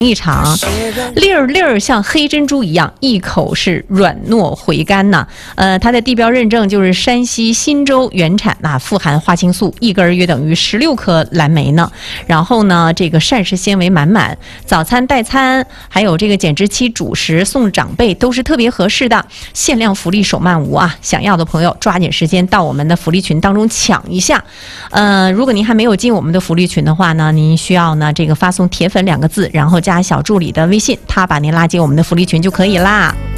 一场，粒儿粒儿像黑珍珠一样，一口是软糯回甘呐。它的地标认证就是山西忻州原产呐，富含花青素，一根约等于16颗蓝莓呢。然后呢，这个膳食纤维满满，早餐、代餐，还有这个减脂期主食送长辈都是特别合适的。限量福利手慢无啊！想要的朋友抓紧时间到我们的福利群当中抢一下。如果您还没有进我们的福利群的话呢，您需要呢这个发送铁粉2个字，然后加小助理的微信，他把您拉进我们的福利群就可以啦。